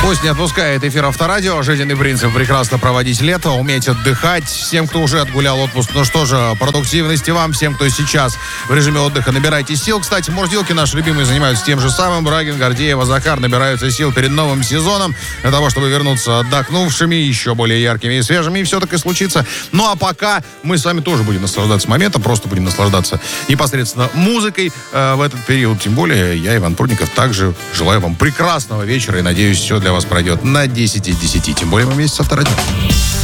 Пусть не отпускает эфир Авторадио. Жизненный принцип: прекрасно проводить лето, уметь отдыхать. Всем, кто уже отгулял отпуск, ну что же, продуктивности вам. Всем, кто сейчас в режиме отдыха, набирайте сил. Кстати, мурзилки наши любимые занимаются тем же самым. Брагин, Гордеева, Захар набираются сил перед новым сезоном для того, чтобы вернуться отдохнувшими, еще более яркими и свежими. И все так и случится. Ну а пока мы с вами тоже будем наслаждаться моментом, просто будем наслаждаться непосредственно музыкой в этот период. Тем более я, Иван Прудников, также желаю вам прекрасного вечера и надеюсь, все для вас пройдет на 10 из 10. Тем более мы вместе с Авторадио.